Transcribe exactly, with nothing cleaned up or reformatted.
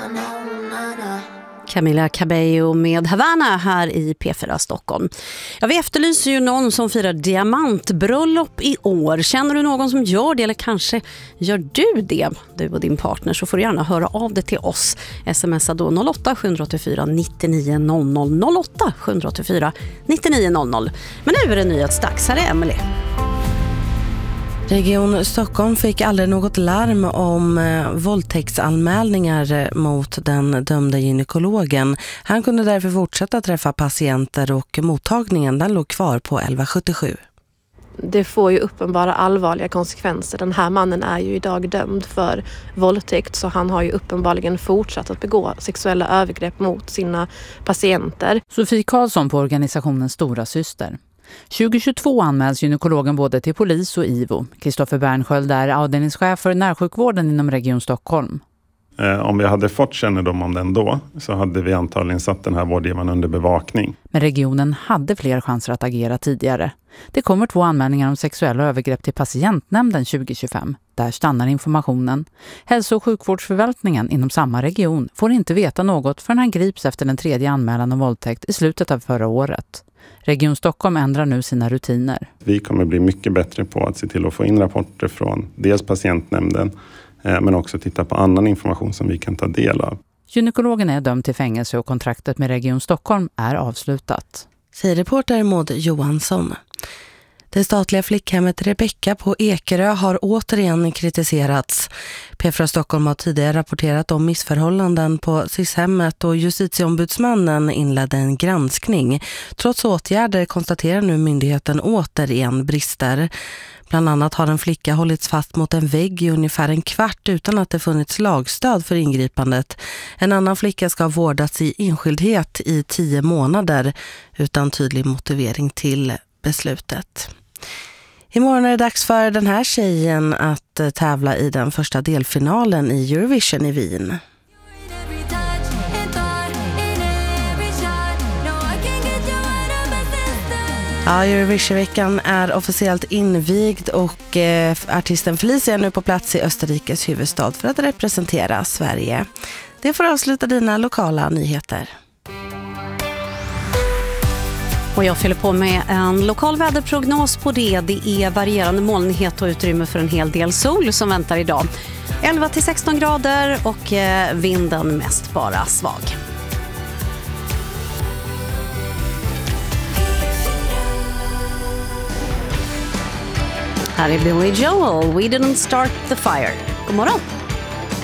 Camila Cabello med Havana här i P fyra Stockholm. Ja, vi efterlyser ju någon som firar diamantbröllop i år. Känner du någon som gör det, eller kanske gör du det, du och din partner, så får du gärna höra av det till oss. Smsa då noll åtta sju åtta fyra nio nio noll noll noll åtta sju åtta fyra nio nio noll noll. Men nu är det nyhetsdags. Här är Emily. Region Stockholm fick aldrig något larm om eh, våldtäktsanmälningar mot den dömda gynekologen. Han kunde därför fortsätta träffa patienter och mottagningen den låg kvar på elva sjuttiosju. Det får ju uppenbara allvarliga konsekvenser. Den här mannen är ju idag dömd för våldtäkt, så han har ju uppenbarligen fortsatt att begå sexuella övergrepp mot sina patienter. Sofie Karlsson på organisationen Stora Syster. tjugohundratjugotvå anmäls gynekologen både till polis och I V O. Kristoffer Bernsköld är avdelningschef för närsjukvården inom Region Stockholm. Eh, om vi hade fått kännedom om den då, så hade vi antagligen satt den här vårdgivaren under bevakning. Men regionen hade fler chanser att agera tidigare. Det kommer två anmälningar om sexuella övergrepp till patientnämnden tjugohundratjugofem. Där stannar informationen. Hälso- och sjukvårdsförvaltningen inom samma region får inte veta något förrän han grips efter den tredje anmälan om våldtäkt i slutet av förra året. Region Stockholm ändrar nu sina rutiner. Vi kommer bli mycket bättre på att se till att få in rapporter från dels patientnämnden, eh, men också titta på annan information som vi kan ta del av. Gynekologen är dömd till fängelse och kontraktet med Region Stockholm är avslutat. Säger reporter Maud Johansson. Det statliga flickhemmet Rebecka på Ekerö har återigen kritiserats. P fyra Stockholm har tidigare rapporterat om missförhållanden på S I S-hemmet och justitieombudsmannen inledde en granskning. Trots åtgärder konstaterar nu myndigheten återigen brister. Bland annat har en flicka hållits fast mot en vägg i ungefär en kvart utan att det funnits lagstöd för ingripandet. En annan flicka ska ha vårdats i enskildhet i tio månader utan tydlig motivering till beslutet. Imorgon är det dags för den här tjejen att tävla i den första delfinalen i Eurovision i Wien. Ja, Eurovision-veckan är officiellt invigd och eh, artisten Felicia är nu på plats i Österrikes huvudstad för att representera Sverige. Det får avsluta dina lokala nyheter. Och jag fyller på med en lokal väderprognos på det. Det är varierande molnighet och utrymme för en hel del sol som väntar idag. elva till sexton grader och vinden mest bara svag. Här är Billy Joel, We Didn't Start the Fire. God morgon!